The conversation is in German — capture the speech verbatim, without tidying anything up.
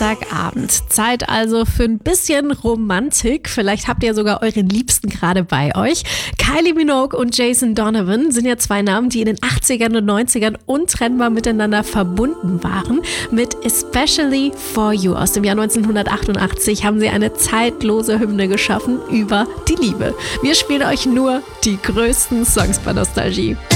Samstagabend. Zeit also für ein bisschen Romantik. Vielleicht habt ihr sogar euren Liebsten gerade bei euch. Kylie Minogue und Jason Donovan sind ja zwei Namen, die in den achtzigern und neunzigern untrennbar miteinander verbunden waren. Mit Especially for You aus dem Jahr neunzehnhundertachtundachtzig haben sie eine zeitlose Hymne geschaffen über die Liebe. Wir spielen euch nur die größten Songs bei Nostalgie.